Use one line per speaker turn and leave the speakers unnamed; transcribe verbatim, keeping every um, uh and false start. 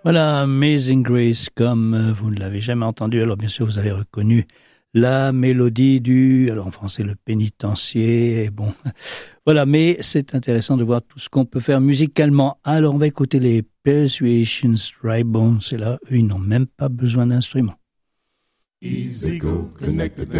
Voilà, Amazing Grace, comme euh, vous ne l'avez jamais entendu. Alors bien sûr, vous avez reconnu la mélodie du, alors en français, le pénitencier. Et bon, voilà, mais c'est intéressant de voir tout ce qu'on peut faire musicalement. Alors on va écouter les Persuasions Dry Bones. Et là, eux, ils n'ont même pas besoin d'instruments.
Easy go, connected.